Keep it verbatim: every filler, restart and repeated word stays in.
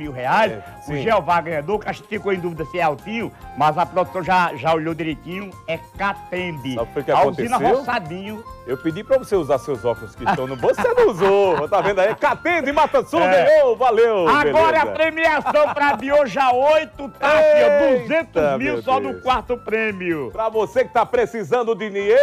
mil reais. É, O sim. Jeová ganhador, que a gente ficou em dúvida se é altinho, mas a produção já, já olhou direitinho, é Catembe. Sabe o que que A usina aconteceu? Roçadinho. Eu pedi pra você usar seus óculos que estão no bolso, você não usou. Tá vendo aí? Catende Mata Sul É. ganhou, valeu. Agora a beleza. premiação pra de hoje a oito, tá, filha? Eita, duzentos mil meu só Deus. no quarto prêmio. Pra você que tá precisando de dinheiro.